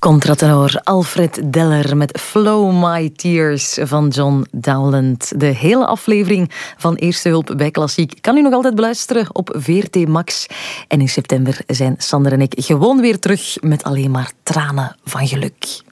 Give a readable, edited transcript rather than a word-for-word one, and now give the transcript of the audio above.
Contratenor Alfred Deller met Flow My Tears van John Dowland. De hele aflevering van Eerste Hulp bij Klassiek kan u nog altijd beluisteren op VRT Max. En in september zijn Sander en ik gewoon weer terug met alleen maar tranen van geluk.